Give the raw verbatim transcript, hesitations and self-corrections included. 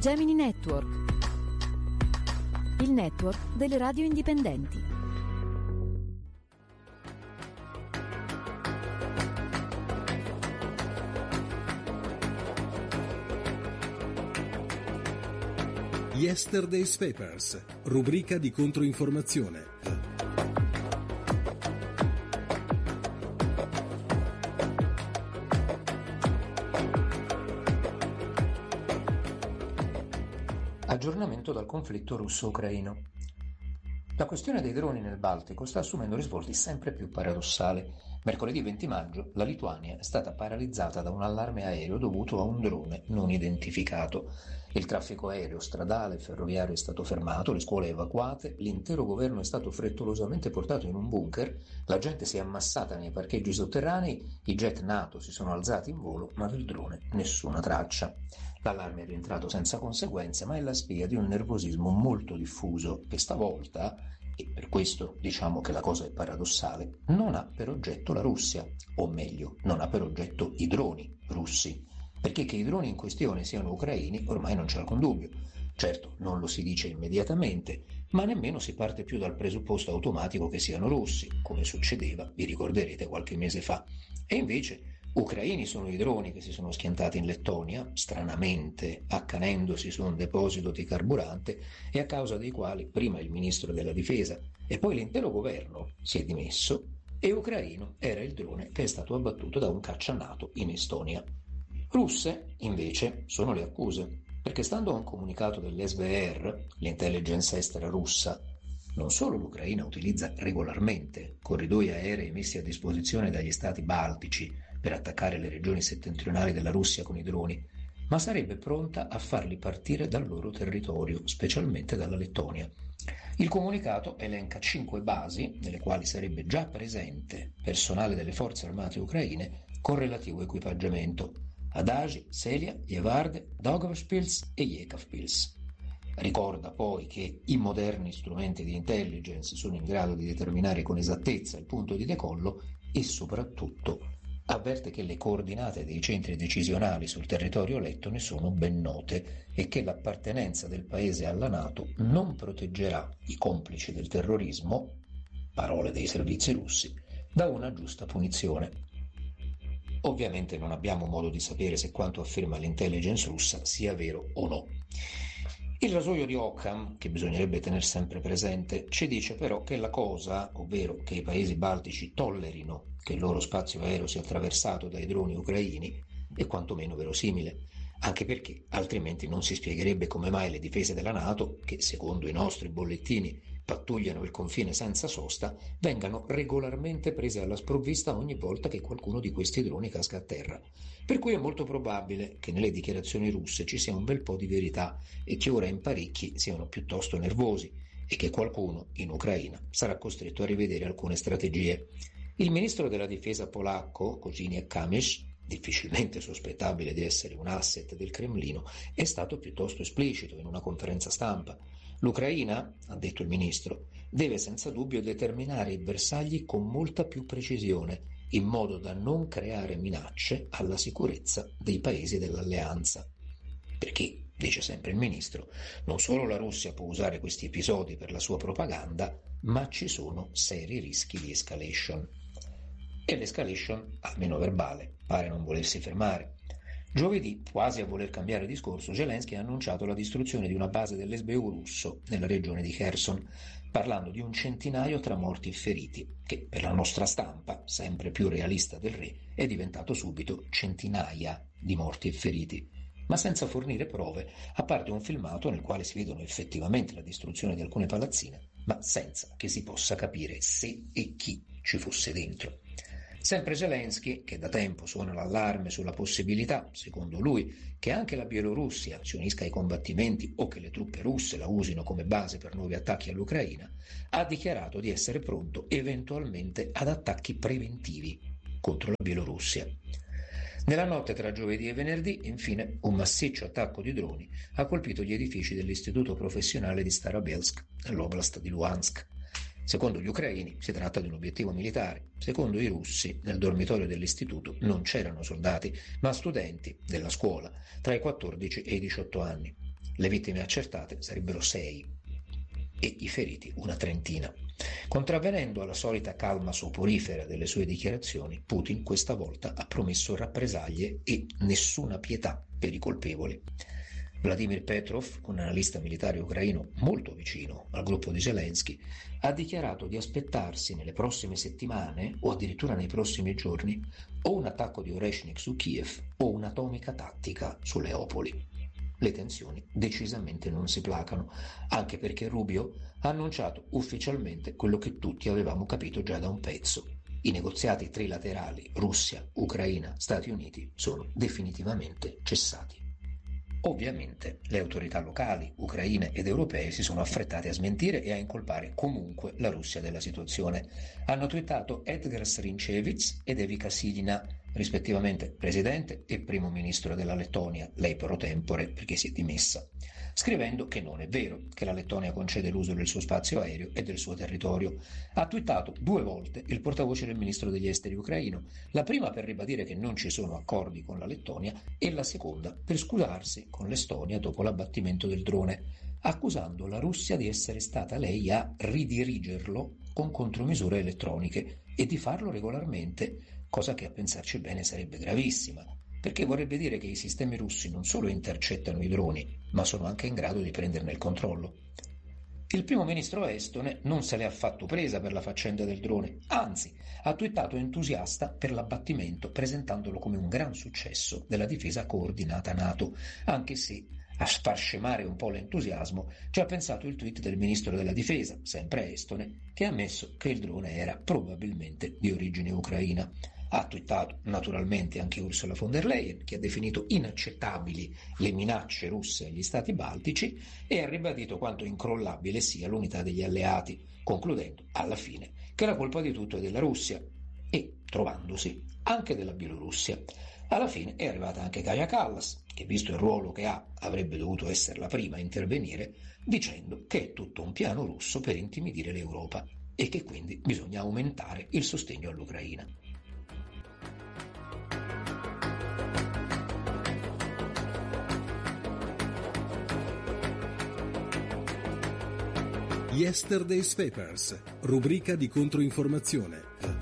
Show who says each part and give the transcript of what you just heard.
Speaker 1: Gemini Network, il network delle radio indipendenti.
Speaker 2: Yesterday's Papers, rubrica di controinformazione.
Speaker 3: Aggiornamento dal conflitto russo-ucraino. La questione dei droni nel Baltico sta assumendo risvolti sempre più paradossali. Mercoledì venti maggio la Lituania è stata paralizzata da un allarme aereo dovuto a un drone non identificato. Il traffico aereo, stradale e ferroviario è stato fermato, le scuole evacuate, l'intero governo è stato frettolosamente portato in un bunker, la gente si è ammassata nei parcheggi sotterranei, i jet NATO si sono alzati in volo, ma del drone nessuna traccia. L'allarme è rientrato senza conseguenze, ma è la spia di un nervosismo molto diffuso che stavolta, e per questo diciamo che la cosa è paradossale, non ha per oggetto la Russia, o meglio, non ha per oggetto i droni russi, perché che i droni in questione siano ucraini ormai non c'è alcun dubbio. Certo, non lo si dice immediatamente, ma nemmeno si parte più dal presupposto automatico che siano russi, come succedeva, vi ricorderete, qualche mese fa. E invece ucraini sono i droni che si sono schiantati in Lettonia, stranamente accanendosi su un deposito di carburante, e a causa dei quali prima il ministro della difesa e poi l'intero governo si è dimesso, e ucraino era il drone che è stato abbattuto da un caccia NATO in Estonia. Russe, invece, sono le accuse, perché stando a un comunicato dell'S V R, l'intelligence estera russa, non solo l'Ucraina utilizza regolarmente corridoi aerei messi a disposizione dagli stati baltici per attaccare le regioni settentrionali della Russia con i droni, ma sarebbe pronta a farli partire dal loro territorio, specialmente dalla Lettonia. Il comunicato elenca cinque basi nelle quali sarebbe già presente personale delle forze armate ucraine con relativo equipaggiamento: Adagi, Selia, Jevarde, Daugavpils e Jekavpils. Ricorda poi che i moderni strumenti di intelligence sono in grado di determinare con esattezza il punto di decollo e soprattutto avverte che le coordinate dei centri decisionali sul territorio lettone sono ben note e che l'appartenenza del paese alla NATO non proteggerà i complici del terrorismo, parole dei servizi russi, da una giusta punizione. Ovviamente non abbiamo modo di sapere se quanto afferma l'intelligence russa sia vero o no. Il rasoio di Occam, che bisognerebbe tenere sempre presente, ci dice però che la cosa, ovvero che i paesi baltici tollerino che il loro spazio aereo sia attraversato dai droni ucraini, è quantomeno verosimile, anche perché altrimenti non si spiegherebbe come mai le difese della NATO, che secondo i nostri bollettini pattugliano il confine senza sosta, vengano regolarmente prese alla sprovvista ogni volta che qualcuno di questi droni casca a terra. Per cui è molto probabile che nelle dichiarazioni russe ci sia un bel po' di verità e che ora in parecchi siano piuttosto nervosi e che qualcuno in Ucraina sarà costretto a rivedere alcune strategie. Il ministro della difesa polacco, Kozyniak Kamysz, difficilmente sospettabile di essere un asset del Cremlino, è stato piuttosto esplicito in una conferenza stampa. L'Ucraina, ha detto il ministro, deve senza dubbio determinare i bersagli con molta più precisione, in modo da non creare minacce alla sicurezza dei paesi dell'alleanza. Perché, dice sempre il ministro, non solo la Russia può usare questi episodi per la sua propaganda, ma ci sono seri rischi di escalation. E l'escalation, almeno verbale, pare non volersi fermare. Giovedì, quasi a voler cambiare discorso, Zelensky ha annunciato la distruzione di una base dell'S B U russo nella regione di Kherson, parlando di un centinaio tra morti e feriti, che per la nostra stampa, sempre più realista del re, è diventato subito centinaia di morti e feriti. Ma senza fornire prove, a parte un filmato nel quale si vedono effettivamente la distruzione di alcune palazzine, ma senza che si possa capire se e chi ci fosse dentro. Sempre Zelensky, che da tempo suona l'allarme sulla possibilità, secondo lui, che anche la Bielorussia si unisca ai combattimenti o che le truppe russe la usino come base per nuovi attacchi all'Ucraina, ha dichiarato di essere pronto eventualmente ad attacchi preventivi contro la Bielorussia. Nella notte tra giovedì e venerdì, infine, un massiccio attacco di droni ha colpito gli edifici dell'istituto professionale di Starobelsk, nell'oblast di Luhansk. Secondo gli ucraini si tratta di un obiettivo militare, secondo i russi nel dormitorio dell'istituto non c'erano soldati, ma studenti della scuola tra i quattordici e i diciotto anni. Le vittime accertate sarebbero sei e i feriti una trentina. Contravvenendo alla solita calma soporifera delle sue dichiarazioni, Putin questa volta ha promesso rappresaglie e nessuna pietà per i colpevoli. Vladimir Petrov, un analista militare ucraino molto vicino al gruppo di Zelensky, ha dichiarato di aspettarsi nelle prossime settimane o addirittura nei prossimi giorni o un attacco di Oreshnik su Kiev o un'atomica tattica su Leopoli. Le tensioni decisamente non si placano, anche perché Rubio ha annunciato ufficialmente quello che tutti avevamo capito già da un pezzo. I negoziati trilaterali Russia, Ucraina, Stati Uniti sono definitivamente cessati. Ovviamente le autorità locali, ucraine ed europee si sono affrettate a smentire e a incolpare comunque la Russia della situazione. Hanno twittato Edgar Srinchevich ed Evika Silina, rispettivamente presidente e primo ministro della Lettonia, lei pro tempore perché si è dimessa, scrivendo che non è vero che la Lettonia concede l'uso del suo spazio aereo e del suo territorio. Ha twittato due volte il portavoce del ministro degli esteri ucraino, la prima per ribadire che non ci sono accordi con la Lettonia e la seconda per scusarsi con l'Estonia dopo l'abbattimento del drone, accusando la Russia di essere stata lei a ridirigerlo con contromisure elettroniche e di farlo regolarmente, cosa che a pensarci bene sarebbe gravissima, perché vorrebbe dire che i sistemi russi non solo intercettano i droni, ma sono anche in grado di prenderne il controllo. Il primo ministro estone non se l'è affatto presa per la faccenda del drone, anzi ha twittato entusiasta per l'abbattimento presentandolo come un gran successo della difesa coordinata NATO, anche se a far scemare un po' l'entusiasmo ci ha pensato il tweet del ministro della difesa, sempre estone, che ha ammesso che il drone era probabilmente di origine ucraina. Ha twittato naturalmente anche Ursula von der Leyen, che ha definito inaccettabili le minacce russe agli stati baltici e ha ribadito quanto incrollabile sia l'unità degli alleati, concludendo alla fine che la colpa di tutto è della Russia e trovandosi anche della Bielorussia. Alla fine è arrivata anche Kaja Kallas, che visto il ruolo che ha avrebbe dovuto essere la prima a intervenire, dicendo che è tutto un piano russo per intimidire l'Europa e che quindi bisogna aumentare il sostegno all'Ucraina.
Speaker 2: Yesterday's Papers, rubrica di controinformazione.